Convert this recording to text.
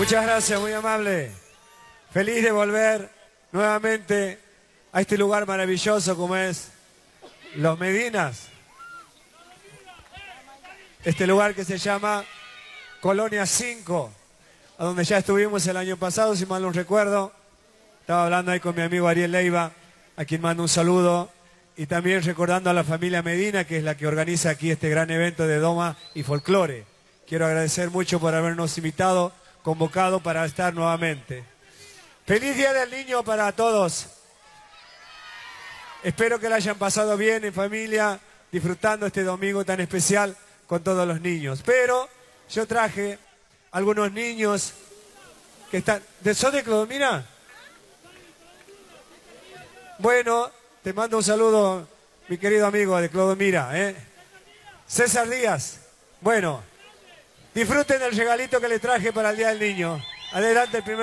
Muchas gracias, muy amable. Feliz de volver nuevamente a este lugar maravilloso como es Los Medinas. Este lugar que se llama Colonia 5, a donde ya estuvimos el año pasado, si mal no recuerdo. Estaba hablando ahí con mi amigo Ariel Leiva, a quien mando un saludo. Y también recordando a la familia Medina, que es la que organiza aquí este gran evento de Doma y Folclore. Quiero agradecer mucho por habernos invitado, convocado para estar nuevamente. Feliz Día del Niño para todos. Espero que la hayan pasado bien en familia, disfrutando este domingo tan especial con todos los niños. Pero yo traje algunos niños que están... ¿Sos de Clodomira? Bueno, te mando un saludo, mi querido amigo de Clodomira, César Díaz. Bueno, disfruten del regalito que les traje para el Día del Niño. Adelante el primer...